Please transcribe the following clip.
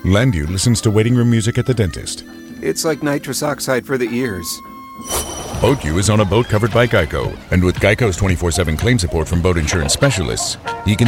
Landu listens to waiting room music at the dentist. It's like nitrous oxide for the ears. BoatU is on a boat covered by Geico. And with Geico's 24/7 claim support from boat insurance specialists, he can